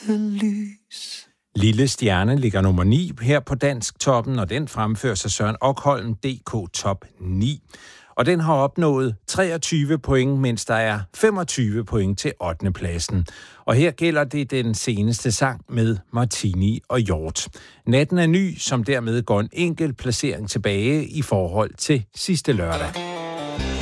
lys. Lille Stjerne ligger nummer 9 her på Dansk Toppen, og den fremføres af Søren Okholm, DK Top 9. Og den har opnået 23 point, mens der er 25 point til 8. pladsen. Og her gælder det den seneste sang med Martini og Hjort. Natten er ny, som dermed går en enkelt placering tilbage i forhold til sidste lørdag.